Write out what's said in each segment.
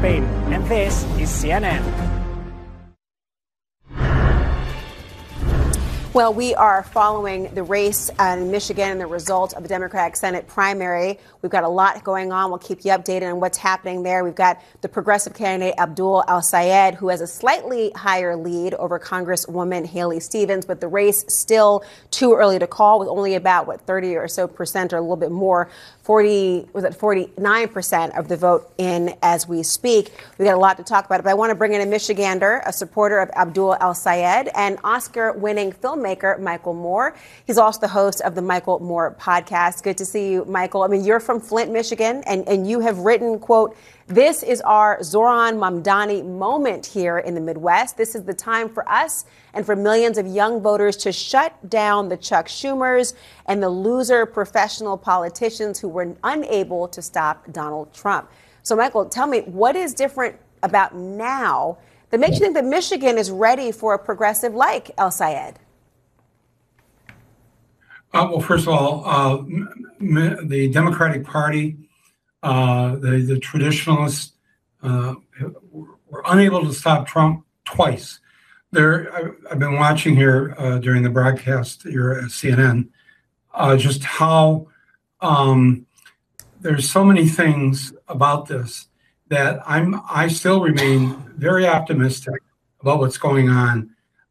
Spain, and this is CNN. Well, we are following the race in Michigan and the result of the Democratic Senate primary. We've got a lot going on. We'll keep you updated on what's happening there. We've got the progressive candidate Abdul El-Sayed, who has a slightly higher lead over Congresswoman Haley Stevens, but the race still too early to call, with only about, 30 or so percent, or a little bit more, 49% of the vote in as we speak. We've got a lot to talk about, but I want to bring in a Michigander, a supporter of Abdul El-Sayed, and Oscar-winning filmmaker Michael Moore. He's also the host of the Michael Moore podcast. Good to see you, Michael. I mean, you're from Flint, Michigan, and you have written, quote, "This is our Zohran Mamdani moment here in the Midwest. This is the time for us and for millions of young voters to shut down the Chuck Schumers and the loser professional politicians who were unable to stop Donald Trump." So, Michael, tell me, what is different about now that makes you think that Michigan is ready for a progressive like El-Sayed? Well, first of all, the Democratic Party, the traditionalists, were unable to stop Trump twice. I've been watching here during the broadcast here at CNN, just how there's so many things about this that I still remain very optimistic about what's going on.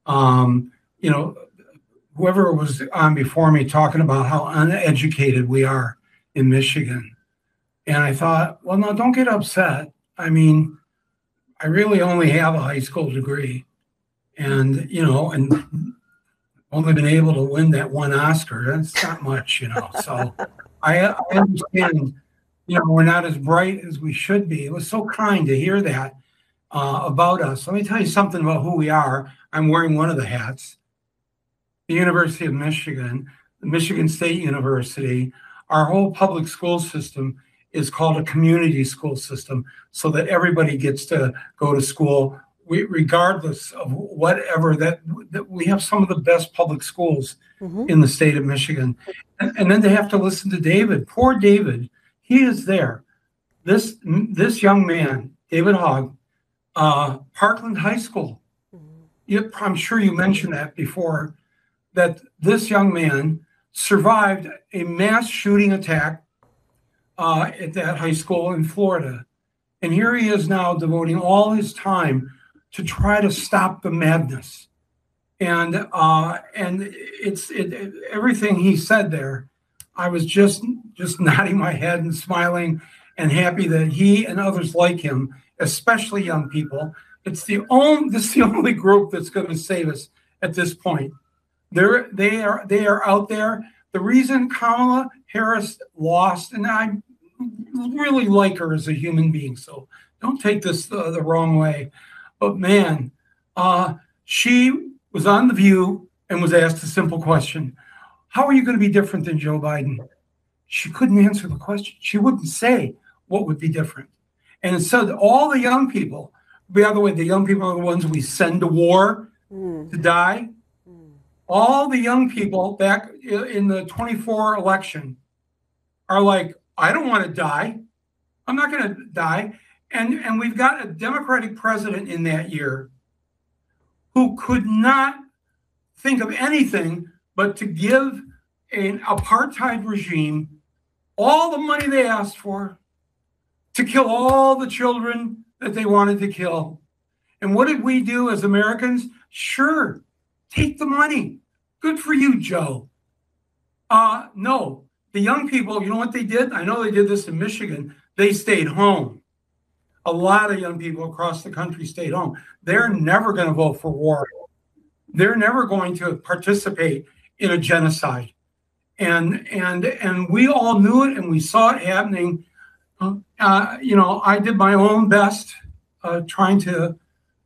Whoever was on before me talking about how uneducated we are in Michigan. And I thought, well, no, don't get upset. I mean, I really only have a high school degree and only been able to win that one Oscar. That's not much, So I understand, we're not as bright as we should be. It was so kind to hear that about us. Let me tell you something about who we are. I'm wearing one of the hats. The University of Michigan, the Michigan State University, our whole public school system is called a community school system, so that everybody gets to go to school, regardless of whatever. That we have some of the best public schools in the state of Michigan. And then they have to listen to David. Poor David. He is there. This young man, David Hogg, Parkland High School. I'm sure you mentioned that before, that this young man survived a mass shooting attack at that high school in Florida. And here he is now devoting all his time to try to stop the madness. And everything he said there, I was just nodding my head and smiling and happy that he and others like him, especially young people, this is the only group that's going to save us at this point. They are out there. The reason Kamala Harris lost, and I really like her as a human being, so don't take this the wrong way. But man, she was on The View and was asked a simple question: how are you going to be different than Joe Biden? She couldn't answer the question. She wouldn't say what would be different. And so all the young people, by the way, the young people are the ones we send to war to die. All the young people back in the 24 election are like, I don't want to die. I'm not going to die. And we've got a Democratic president in that year who could not think of anything but to give an apartheid regime all the money they asked for, to kill all the children that they wanted to kill. And what did we do as Americans? Sure, take the money. Good for you, Joe. No, the young people, you know what they did? I know they did this in Michigan. They stayed home. A lot of young people across the country stayed home. They're never going to vote for war. They're never going to participate in a genocide. And we all knew it, and we saw it happening. I did my own best trying to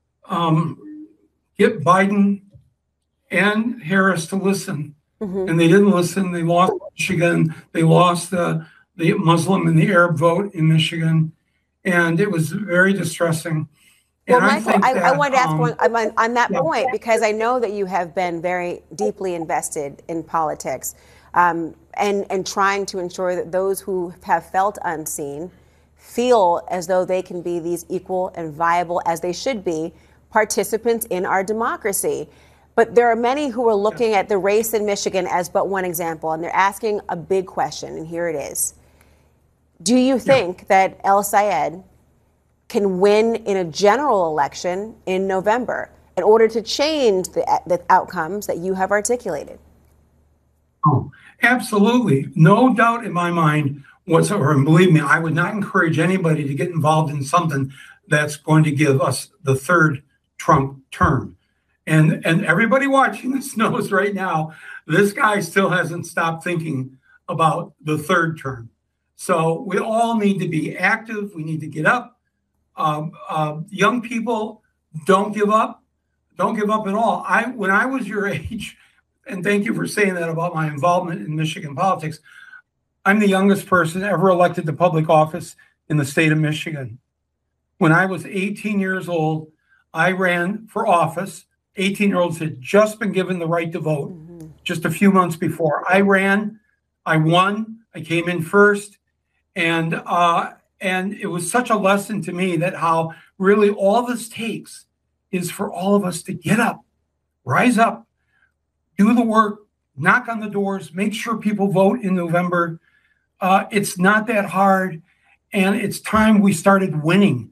get Biden and Harris to listen, and they didn't listen. They lost Michigan. They lost the Muslim and the Arab vote in Michigan, and it was very distressing. Well, Michael, I wanted to ask on that point, because I know that you have been very deeply invested in politics and trying to ensure that those who have felt unseen feel as though they can be these equal and viable, as they should be, participants in our democracy. But there are many who are looking at the race in Michigan as but one example, and they're asking a big question, and here it is. Do you think that El Sayed can win in a general election in November in order to change the outcomes that you have articulated? Oh, absolutely. No doubt in my mind whatsoever. And believe me, I would not encourage anybody to get involved in something that's going to give us the third Trump term. And everybody watching this knows right now, this guy still hasn't stopped thinking about the third term. So we all need to be active. We need to get up. Young people, don't give up. Don't give up at all. When I was your age, and thank you for saying that about my involvement in Michigan politics, I'm the youngest person ever elected to public office in the state of Michigan. When I was 18 years old, I ran for office. 18-year-olds had just been given the right to vote just a few months before. I ran, I won, I came in first, and it was such a lesson to me that how really all this takes is for all of us to get up, rise up, do the work, knock on the doors, make sure people vote in November. It's not that hard, and it's time we started winning.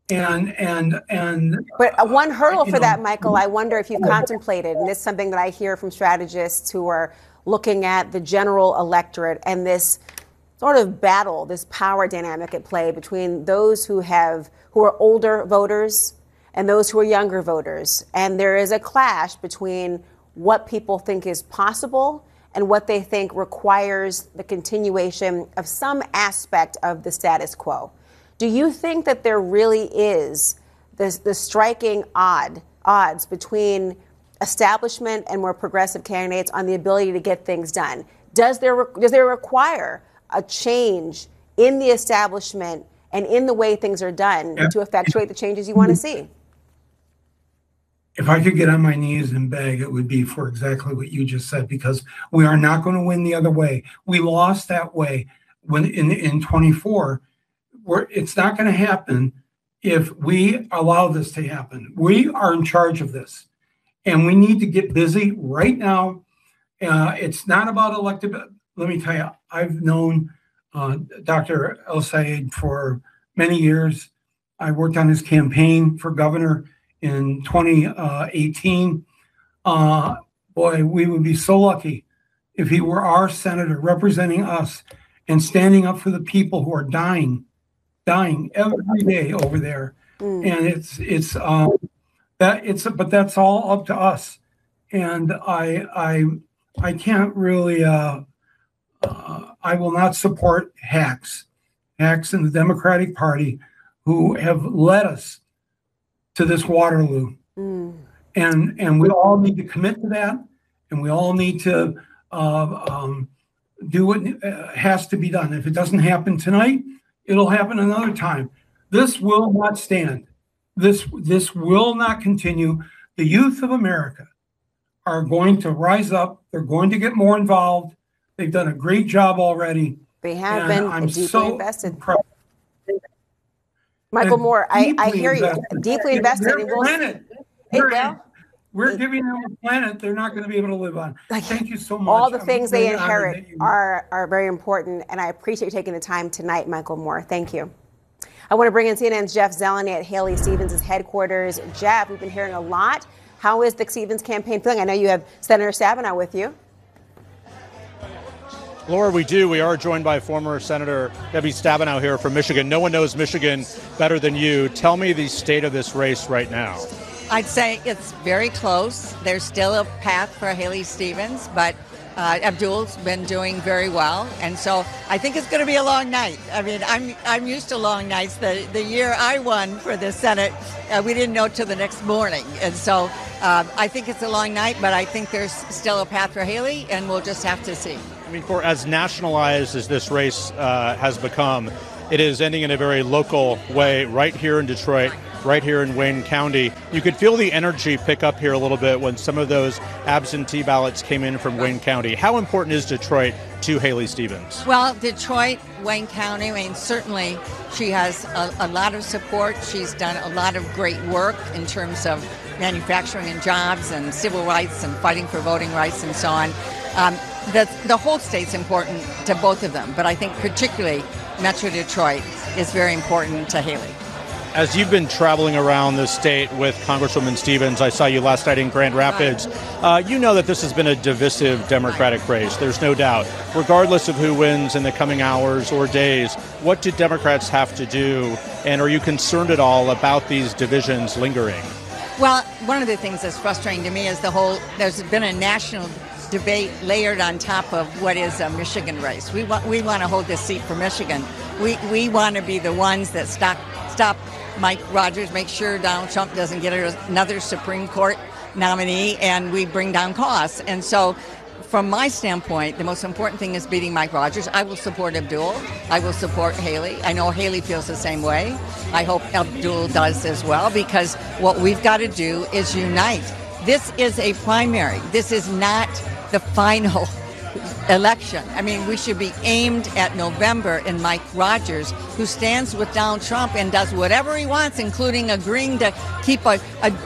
But one hurdle for that, Michael, I wonder if you've contemplated, and this is something that I hear from strategists who are looking at the general electorate and this sort of battle, this power dynamic at play between those who are older voters and those who are younger voters. And there is a clash between what people think is possible and what they think requires the continuation of some aspect of the status quo. Do you think that there really is the striking odds between establishment and more progressive candidates on the ability to get things done? Does there require a change in the establishment and in the way things are done to effectuate the changes you want to see? If I could get on my knees and beg, it would be for exactly what you just said, because we are not going to win the other way. We lost that way when in 24. It's not going to happen if we allow this to happen. We are in charge of this, and we need to get busy right now. It's not about elected. Let me tell you, I've known Dr. El Sayed for many years. I worked on his campaign for governor in 2018. Boy, we would be so lucky if he were our senator representing us and standing up for the people who are dying every day over there. And but that's all up to us. And I can't really, I will not support hacks in the Democratic Party who have led us to this Waterloo. And we all need to commit to that, and we all need to do what has to be done. If it doesn't happen tonight, it'll happen another time. This will not stand. This will not continue. The youth of America are going to rise up. They're going to get more involved. They've done a great job already. They have been deeply invested. Michael Moore, I hear you. Deeply invested. We're giving them a planet they're not going to be able to live on. Thank you so much. All the things they inherit are very important, and I appreciate you taking the time tonight, Michael Moore. Thank you. I want to bring in CNN's Jeff Zeleny at Haley Stevens' headquarters. Jeff, we've been hearing a lot. How is the Stevens campaign feeling? I know you have Senator Stabenow with you. Laura, we do. We are joined by former Senator Debbie Stabenow here from Michigan. No one knows Michigan better than you. Tell me the state of this race right now. I'd say it's very close. There's still a path for Haley Stevens, but Abdul's been doing very well, and so I think it's going to be a long night. I mean, I'm used to long nights. The year I won for the Senate, we didn't know till the next morning, and so I think it's a long night, but I think there's still a path for Haley, and we'll just have to see. I mean, for as nationalized as this race has become, it is ending in a very local way right here in Detroit, right here in Wayne County. You could feel the energy pick up here a little bit when some of those absentee ballots came in from Wayne County. How important is Detroit to to Haley Stevens? Well, Detroit, Wayne County, I mean, certainly she has a lot of support. She's done a lot of great work in terms of manufacturing and jobs and civil rights and fighting for voting rights and so on. The whole state's important to both of them, but I think particularly Metro Detroit is very important to Haley. As you've been traveling around the state with Congresswoman Stevens, I saw you last night in Grand Rapids. You know that this has been a divisive Democratic race. There's no doubt. Regardless of who wins in the coming hours or days, what do Democrats have to do? And are you concerned at all about these divisions lingering? Well, one of the things that's frustrating to me is there's been a national debate layered on top of what is a Michigan race. We want to hold this seat for Michigan. We want to be the ones that stop Mike Rogers, make sure Donald Trump doesn't get another Supreme Court nominee, and we bring down costs. And so from my standpoint, the most important thing is beating Mike Rogers. I will support Abdul. I will support Haley. I know Haley feels the same way. I hope Abdul does as well, because what we've got to do is unite. This is a primary. This is not the final election. I mean, we should be aimed at November and Mike Rogers, who stands with Donald Trump and does whatever he wants, including agreeing to keep a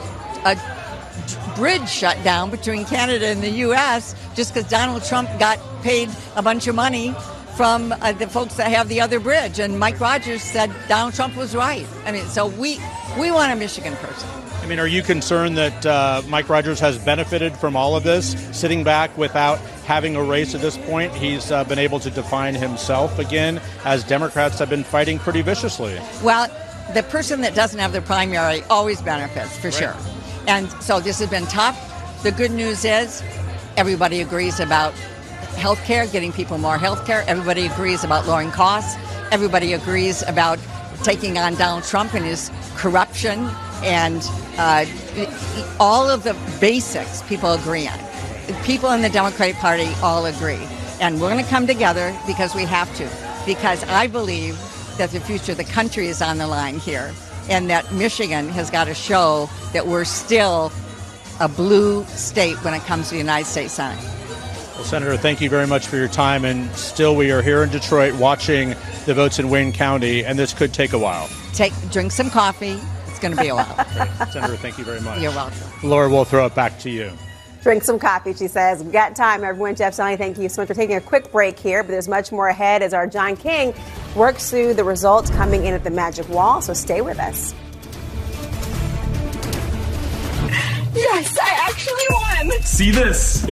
bridge shut down between Canada and the U.S. just because Donald Trump got paid a bunch of money from the folks that have the other bridge. And Mike Rogers said Donald Trump was right. I mean, so we want a Michigan person. I mean, are you concerned that Mike Rogers has benefited from all of this, sitting back without having a race at this point? He's been able to define himself again, as Democrats have been fighting pretty viciously. Well, the person that doesn't have the primary always benefits, for sure. And so this has been tough. The good news is everybody agrees about health care, getting people more health care. Everybody agrees about lowering costs. Everybody agrees about taking on Donald Trump and his corruption. And all of the basics people agree on. People in the Democratic Party all agree. And we're going to come together because we have to. Because I believe that the future of the country is on the line here. And that Michigan has got to show that we're still a blue state when it comes to the United States Senate. Well, Senator, thank you very much for your time. And still, we are here in Detroit watching the votes in Wayne County, and this could take a while. Drink some coffee. It's going to be a while. Great. Senator, thank you very much. You're welcome. Laura, we'll throw it back to you. Drink some coffee, she says. We've got time, everyone. Jeff Zeleny, thank you so much for taking a quick break here, but there's much more ahead as our John King works through the results coming in at the Magic Wall, so stay with us. Yes, I actually won! See this?